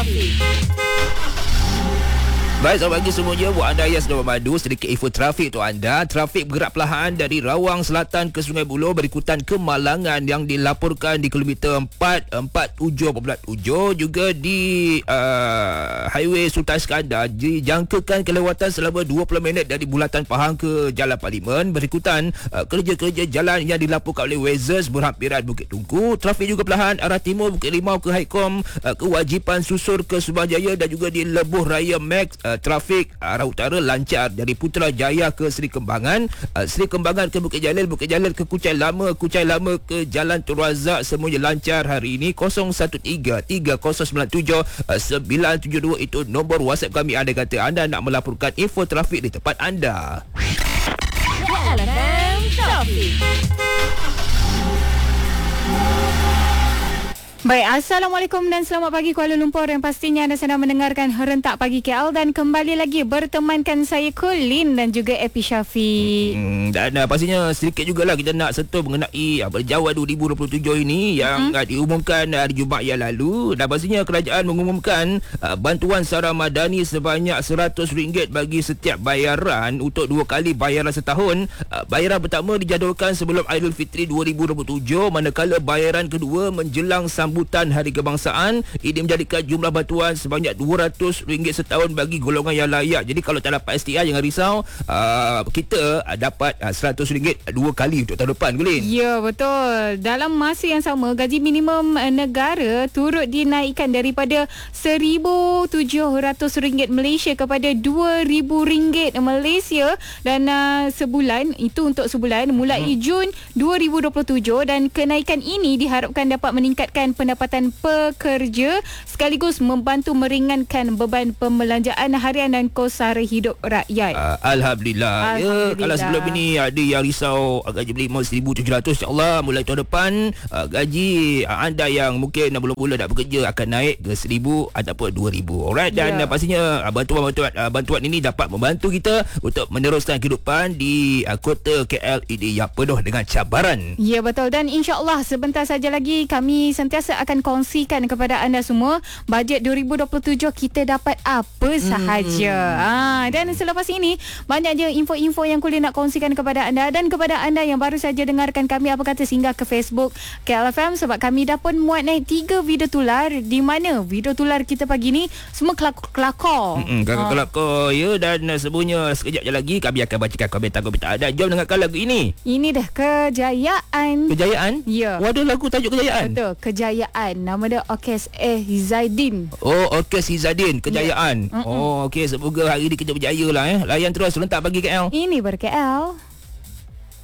Trafik. Baik, selamat pagi semuanya. Buat anda yang sedang memandu, sedikit info trafik untuk anda. Trafik bergerak perlahan dari Rawang Selatan ke Sungai Buloh berikutan kemalangan yang dilaporkan di kilometer 447.7, juga di Highway Sultan Iskandar dijangkakan kelewatan selama 20 minit dari Bulatan Pahang ke Jalan Parlimen berikutan kerja-kerja jalan yang dilaporkan oleh Wezers berhampiran Bukit Tungku. Trafik juga perlahan arah timur Bukit Limau ke Haikom, Kewajipan Susur ke Subang Jaya dan juga di Lebuh Raya Max. Trafik arah utara lancar dari Putrajaya ke Seri Kembangan, Seri Kembangan ke Bukit Jalil, Bukit Jalil ke Kuchai Lama, Kuchai Lama ke Jalan Tun Razak, semuanya lancar hari ini. 01330972 itu nombor WhatsApp kami. Anda kata anda nak melaporkan info trafik di tempat anda. LFM Trafik. Baik, Assalamualaikum dan selamat pagi Kuala Lumpur, yang pastinya anda sedang mendengarkan Herentak Pagi KL dan kembali lagi bertemankan saya Colin dan juga Epi Syafiq. Dan pastinya sedikit jugalah kita nak sentuh mengenai Berjaya 2027 ini yang diumumkan hari Jumaat yang lalu. Dan pastinya kerajaan mengumumkan bantuan sara madani sebanyak RM100 bagi setiap bayaran untuk 2 kali bayaran setahun. Bayaran pertama dijadualkan sebelum Aidilfitri 2027, manakala bayaran kedua menjelang sambutan Hari Kebangsaan. Ini menjadikan jumlah bantuan sebanyak RM200 setahun bagi golongan yang layak. Jadi kalau tak dapat STI, jangan risau, kita dapat RM100 2 kali untuk tahun depan, Gulin. Ya, betul. Dalam masa yang sama, gaji minimum negara turut dinaikkan daripada RM1,700 Malaysia kepada RM2,000 Malaysia dan sebulan, itu untuk sebulan mulai Jun 2027, dan kenaikan ini diharapkan dapat meningkatkan pendapatan pekerja sekaligus membantu meringankan beban pembelanjaan harian dan kos sara hidup rakyat. Alhamdulillah. Ya, kalau sebelum ini ada yang risau gaji minimum RM1,700, insya-Allah mulai tahun depan gaji anda yang mungkin belum mula nak bekerja akan naik ke RM1,000 ataupun RM2,000. Alright, dan pastinya bantuan ini dapat membantu kita untuk meneruskan kehidupan di kota KL ini yang penuh dengan cabaran. Ya, betul. Dan insya-Allah sebentar saja lagi kami sentiasa akan kongsikan kepada anda semua bajet 2027 kita dapat apa sahaja. Dan selepas ini banyak je info-info yang Kulin nak kongsikan kepada anda. Dan kepada anda yang baru saja dengarkan kami, apa kata singgah ke Facebook KLFM, sebab kami dah pun muat naik 3 video tular, di mana video tular kita pagi ni semua kelakor. Kelakor ya. Dan semuanya sekejap je lagi kami akan bacakan komentar-komentar anda. Jom dengarkan lagu ini. Ini dah Kejayaan. Kejayaan? Ya. Ada lagu tajuk Kejayaan? Betul, Kejayaan. Nama dia Orkes Zaidin. Oh, Orkes Zaidin, Kejayaan. Oh, okey, semoga hari ni kita berjaya lah. Layan terus Herentak Pagi KL. Ini ber KL.